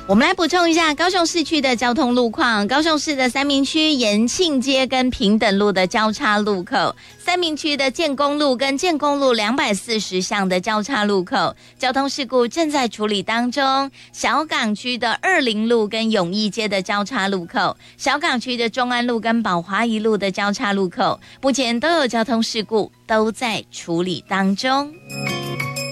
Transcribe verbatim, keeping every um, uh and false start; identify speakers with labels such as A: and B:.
A: 我们来补充一下高雄市区的交通路况。高雄市的三民区延庆街跟平等路的交叉路口，三民区的建工路跟建工路两百四十巷的交叉路口，交通事故正在处理当中。小港区的二林路跟永义街的交叉路口，小港区的中安路跟宝华一路的交叉路口，目前都有交通事故，都在处理当中。